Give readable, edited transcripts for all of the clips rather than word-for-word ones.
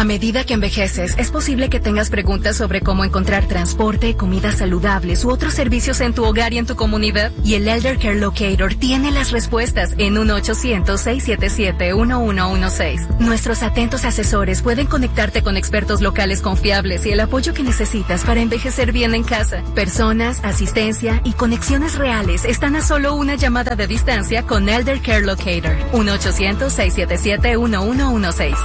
A medida que envejeces, es posible que tengas preguntas sobre cómo encontrar transporte, comidas saludables u otros servicios en tu hogar y en tu comunidad. Y el Elder Care Locator tiene las respuestas en 1-800-677-1116. Nuestros atentos asesores pueden conectarte con expertos locales confiables y el apoyo que necesitas para envejecer bien en casa. Personas, asistencia y conexiones reales están a solo una llamada de distancia con Elder Care Locator. 1-800-677-1116.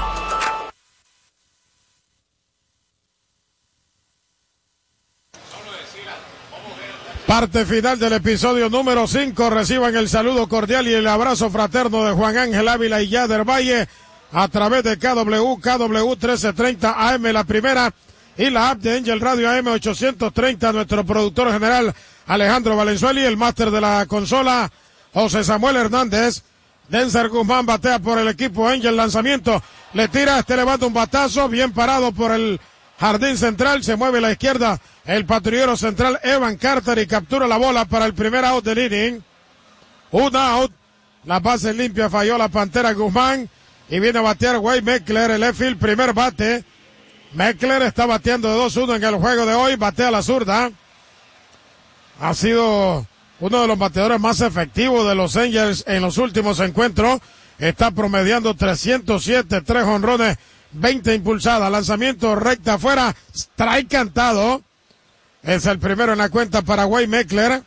Parte final del episodio número 5. Reciban el saludo cordial y el abrazo fraterno de Juan Ángel Ávila y Yader Valle a través de KW 1330 AM, la primera, y la app de Angel Radio AM 830. Nuestro productor general Alejandro Valenzuela y el máster de la consola José Samuel Hernández. Denzer Guzmán batea por el equipo Angel, lanzamiento, le tira, levanta un batazo, bien parado por el jardín central, se mueve a la izquierda el patrullero central Evan Carter y captura la bola para el primer out del inning. Un out, la base limpia, falló la Pantera Guzmán y viene a batear Wade Meckler, el left field, primer bate. Meckler está bateando de 2-1 en el juego de hoy, batea la zurda. Ha sido uno de los bateadores más efectivos de los Angels en los últimos encuentros. Está promediando 307, 3 jonrones, 20 impulsadas. Lanzamiento recta afuera, strike cantado. Es el primero en la cuenta para Wade Meckler.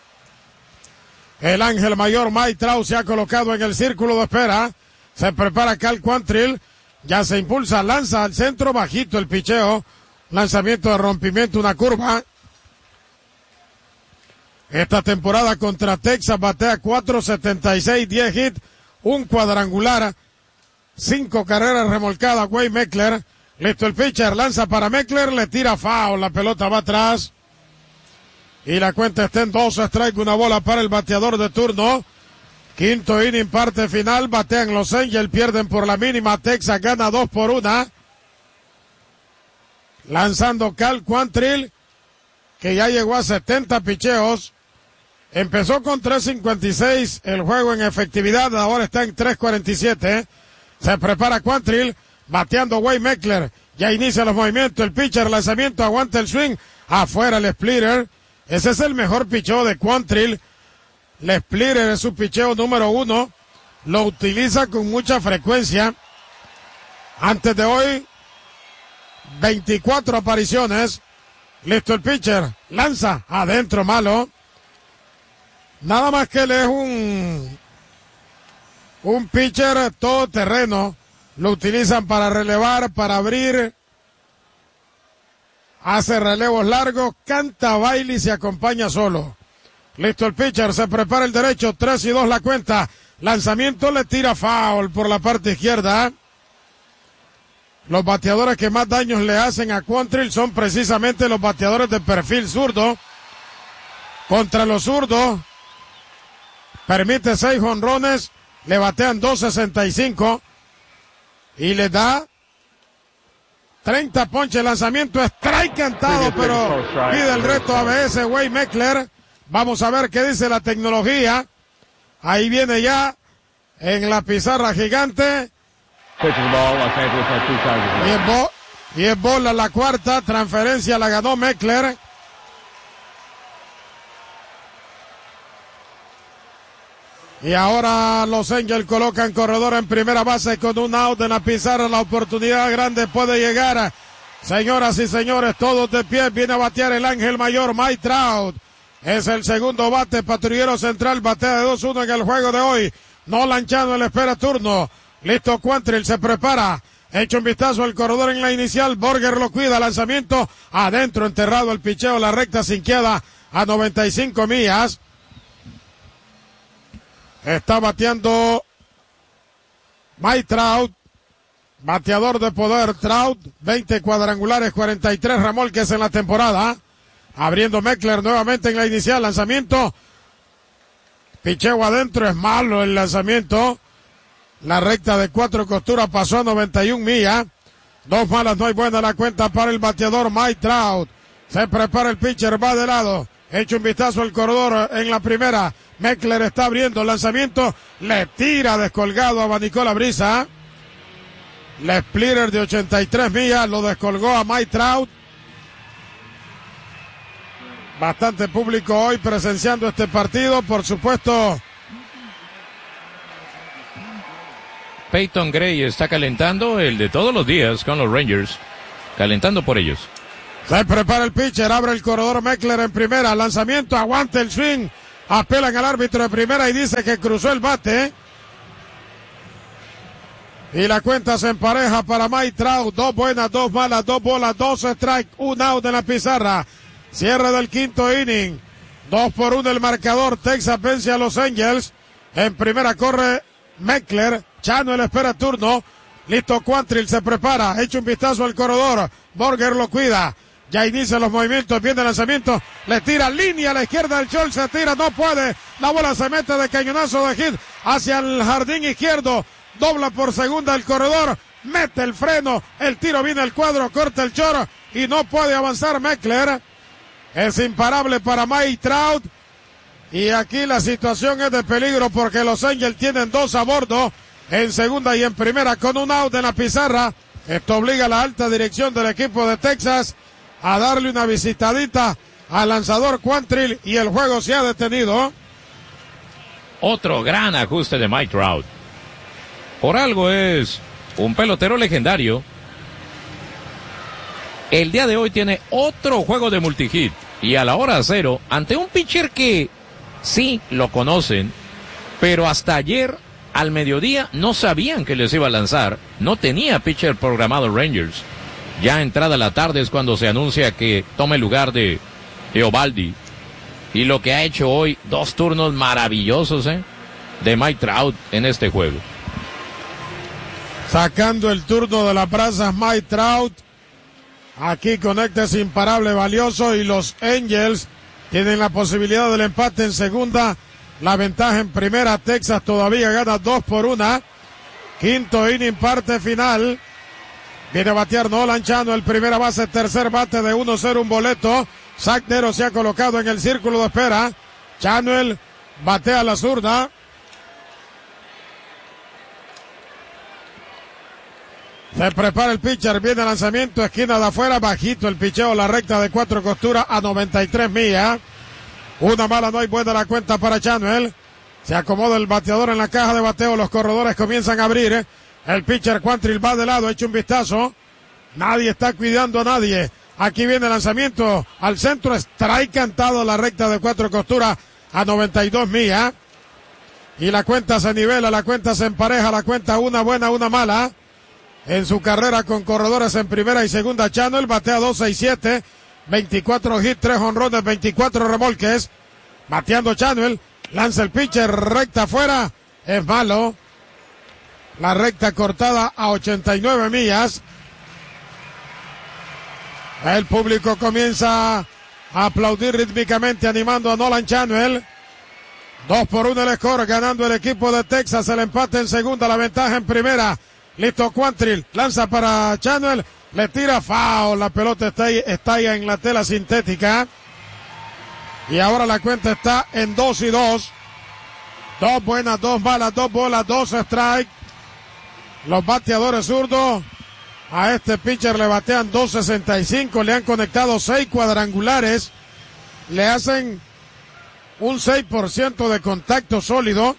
El ángel mayor Mike Trout se ha colocado en el círculo de espera. Se prepara Cal Quantrill. Ya se impulsa, lanza al centro, bajito el picheo. Lanzamiento de rompimiento, una curva. Esta temporada contra Texas batea 4.76, 10 hits, un cuadrangular, 5 carreras remolcadas. Wade Meckler. Listo el pitcher, lanza para Meckler, le tira foul, la pelota va atrás. Y la cuenta está en 2 strike, una bola para el bateador de turno. Quinto inning, parte final, batean los Angels, pierden por la mínima, Texas gana 2-1. Lanzando Cal Quantrill, que ya llegó a 70 picheos. Empezó con 3.56 el juego en efectividad, ahora está en 3.47. Se prepara Quantrill, bateando Wade Meckler, ya inicia los movimientos, el pitcher, lanzamiento, aguanta el swing, afuera el splitter. Ese es el mejor picheo de Quantrill. El splitter es su picheo número 1, lo utiliza con mucha frecuencia. Antes de hoy, 24 apariciones. Listo el pitcher, lanza, adentro, malo. Nada más que él es un pitcher todoterreno. Lo utilizan para relevar, para abrir. Hace relevos largos, canta, baila y se acompaña solo. Listo el pitcher, se prepara el derecho, 3-2 la cuenta. Lanzamiento, le tira foul por la parte izquierda. Los bateadores que más daños le hacen a Quantrill son precisamente los bateadores de perfil zurdo. Contra los zurdos, permite 6 jonrones, le batean 2.65 y le da 30 ponches. Lanzamiento, strike cantado, pero pide el reto ABS Wade Meckler. Vamos a ver qué dice la tecnología. Ahí viene ya en la pizarra gigante. Y es bola la cuarta, transferencia la ganó Meckler. Y ahora los Angels colocan corredor en primera base con un out en la pizarra. La oportunidad grande puede llegar. Señoras y señores, todos de pie. Viene a batear el ángel mayor Mike Trout. Es el segundo bate, patrullero central, batea de 2-1 en el juego de hoy. No lanchando, le espera turno. Listo Quantrill, se prepara. Echa un vistazo al corredor en la inicial. Borger lo cuida, lanzamiento adentro, enterrado el picheo, la recta sinqueada a 95 millas. Está bateando Mike Trout, bateador de poder Trout, 20 cuadrangulares, 43 remolques en la temporada. Abriendo Meckler nuevamente en la inicial, lanzamiento. Picheo adentro, es malo el lanzamiento. La recta de 4 costuras pasó a 91 millas. 2 malas, no hay buena la cuenta para el bateador Mike Trout. Se prepara el pitcher, va de lado. Echa un vistazo al corredor en la primera. Meckler está abriendo el lanzamiento. Le tira descolgado, abanicó la brisa. La splitter de 83 millas lo descolgó a Mike Trout. Bastante público hoy presenciando este partido, por supuesto. Peyton Gray está calentando, el de todos los días con los Rangers, calentando por ellos. Se prepara el pitcher, abre el corredor Meckler en primera, lanzamiento, aguanta el swing, apelan al árbitro de primera y dice que cruzó el bate. Y la cuenta se empareja para Mike Trout, 2 buenas, 2 malas, 2 bolas, 2 strike, 1 out en la pizarra. Cierre del quinto inning, 2-1 el marcador. Texas vence a los Angels. En primera corre Meckler, Chanuel espera turno. Listo, Quantrill se prepara, echa un vistazo al corredor. Borger lo cuida. Ya inicia los movimientos, viene el lanzamiento, le tira línea a la izquierda del short, se tira, no puede. La bola se mete de cañonazo de hit hacia el jardín izquierdo. Dobla por segunda el corredor, mete el freno, el tiro viene al cuadro, corta el short y no puede avanzar Meckler. Es imparable para Mike Trout. Y aquí la situación es de peligro porque los Angels tienen 2 a bordo en segunda y en primera con un out en la pizarra. Esto obliga a la alta dirección del equipo de Texas a darle una visitadita al lanzador Quantrill y el juego se ha detenido. Otro gran ajuste de Mike Trout. Por algo es un pelotero legendario. El día de hoy tiene otro juego de multihit y a la hora 0 ante un pitcher que sí lo conocen, pero hasta ayer al mediodía no sabían que les iba a lanzar. No tenía pitcher programado Rangers. Ya entrada la tarde es cuando se anuncia que toma el lugar de Eovaldi. Y lo que ha hecho hoy, 2 turnos maravillosos de Mike Trout en este juego. Sacando el turno de las brasas Mike Trout. Aquí conecta ese imparable valioso y los Angels tienen la posibilidad del empate en segunda. La ventaja en primera. Texas todavía gana 2-1. Quinto inning, parte final. Viene a batear Nolan Chanuel, primera base, tercer bate de 1-0, un boleto. Zach Nero se ha colocado en el círculo de espera. Chanuel batea a la zurda. Se prepara el pitcher, viene el lanzamiento, esquina de afuera, bajito el picheo, la recta de 4 costuras a 93 millas. Una mala, no hay buena la cuenta para Chanuel. Se acomoda el bateador en la caja de bateo, los corredores comienzan a abrir. El pitcher Quantrill va de lado, echa un vistazo. Nadie está cuidando a nadie. Aquí viene el lanzamiento al centro, strike cantado, la recta de 4 costuras a 92 millas. Y la cuenta se nivela, la cuenta se empareja, la cuenta una buena, una mala. En su carrera con corredores en primera y segunda, Chanuel batea 2.67, 24 hits, 3 honrones, 24 remolques. Bateando Chanuel, lanza el pitcher, recta afuera, es malo. La recta cortada a 89 millas. El público comienza a aplaudir rítmicamente, animando a Nolan Chanuel. 2-1 el score, ganando el equipo de Texas, el empate en segunda, la ventaja en primera. Listo, Quantrill, lanza para Chanuel, le tira foul, la pelota está ahí en la tela sintética. Y ahora la cuenta está en 2-2. 2 buenas, 2 malas, 2 bolas, 2 strike. Los bateadores zurdos a este pitcher le batean 2.65, le han conectado 6 cuadrangulares, le hacen un 6% de contacto sólido.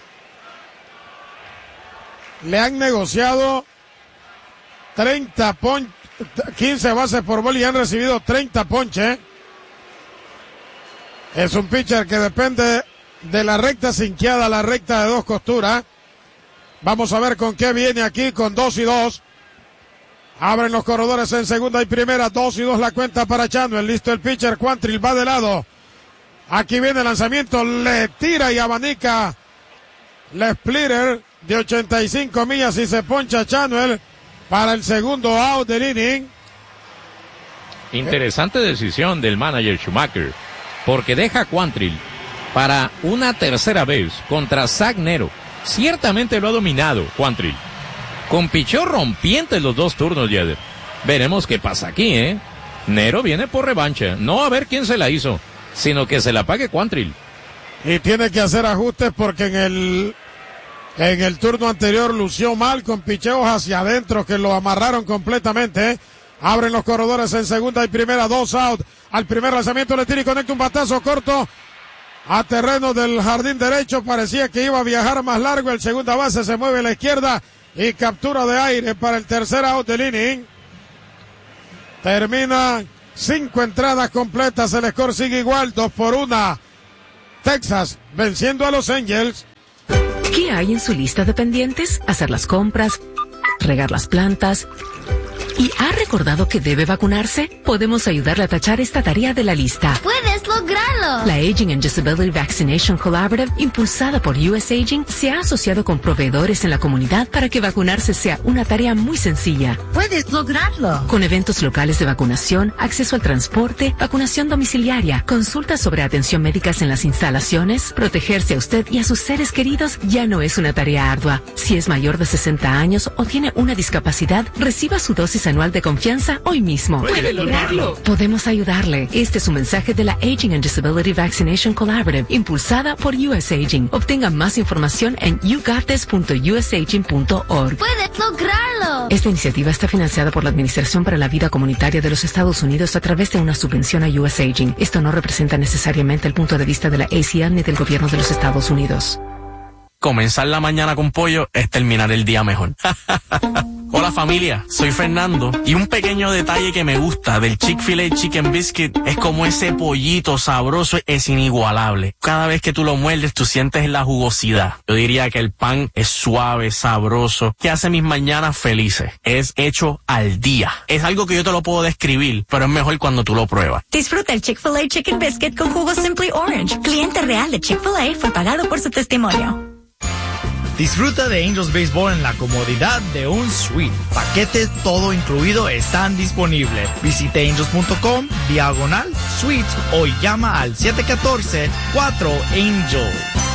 Le han negociado 15 bases por bola y han recibido 30 ponches. Es un pitcher que depende de la recta sinqueada, la recta de 2 costuras. Vamos a ver con qué viene aquí, con 2-2. Abren los corredores en segunda y primera, 2-2 la cuenta para Chanuel. Listo el pitcher, Quantrill va de lado. Aquí viene el lanzamiento, le tira y abanica la splitter de 85 millas y se poncha Chanuel para el segundo out del inning. Interesante decisión del manager Schumacher, porque deja a Quantrill para una tercera vez contra Zach Nero. Ciertamente lo ha dominado Quantrill, con picheo rompiente los 2 turnos, Yader. Veremos qué pasa aquí, Nero viene por revancha, no a ver quién se la hizo, sino que se la pague Quantrill. Y tiene que hacer ajustes porque En el turno anterior lució mal con picheos hacia adentro que lo amarraron completamente. Abren los corredores en segunda y primera, 2 out. Al primer lanzamiento le tira y conecta un batazo corto a terreno del jardín derecho. Parecía que iba a viajar más largo. El segunda base se mueve a la izquierda y captura de aire para el tercer out del inning. Termina 5 entradas completas. El score sigue igual, 2-1. Texas venciendo a los Angels. ¿Qué hay en su lista de pendientes? Hacer las compras, regar las plantas. ¿Y ha recordado que debe vacunarse? Podemos ayudarle a tachar esta tarea de la lista. ¡Puedes lograrlo! La Aging and Disability Vaccination Collaborative, impulsada por US Aging, se ha asociado con proveedores en la comunidad para que vacunarse sea una tarea muy sencilla. ¡Puedes lograrlo! Con eventos locales de vacunación, acceso al transporte, vacunación domiciliaria, consultas sobre atención médicas en las instalaciones, protegerse a usted y a sus seres queridos ya no es una tarea ardua. Si es mayor de 60 años o tiene una discapacidad, reciba su dosis anual de confianza hoy mismo. ¡Puede lograrlo! Podemos ayudarle. Este es un mensaje de la Aging and Disability Vaccination Collaborative, impulsada por US Aging. Obtenga más información en yougottes.usaging.org. ¡Puedes lograrlo! Esta iniciativa está financiada por la Administración para la Vida Comunitaria de los Estados Unidos a través de una subvención a US Aging. Esto no representa necesariamente el punto de vista de la ACL ni del gobierno de los Estados Unidos. Comenzar la mañana con pollo es terminar el día mejor. Hola familia, soy Fernando y un pequeño detalle que me gusta del Chick-fil-A Chicken Biscuit es como ese pollito sabroso es inigualable. Cada vez que tú lo muerdes tú sientes la jugosidad. Yo diría que el pan es suave, sabroso, que hace mis mañanas felices. Es hecho al día. Es algo que yo te lo puedo describir, pero es mejor cuando tú lo pruebas. Disfruta el Chick-fil-A Chicken Biscuit con jugo Simply Orange. Cliente real de Chick-fil-A fue pagado por su testimonio. Disfruta de Angels Baseball en la comodidad de un suite. Paquetes todo incluido están disponibles. Visite angels.com/suites o llama al 714-4ANGELS.